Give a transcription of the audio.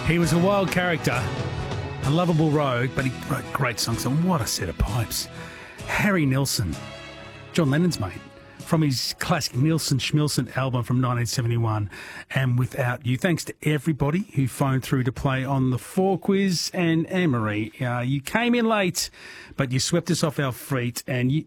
He was a wild character, a lovable rogue, but he wrote great songs, and what a set of pipes. Harry Nilsson, John Lennon's mate, from his classic Nilsson Schmilsson album from 1971, and Without You. Thanks to everybody who phoned through to play on the 4 quiz. And Anne-Marie, you came in late, but you swept us off our feet, and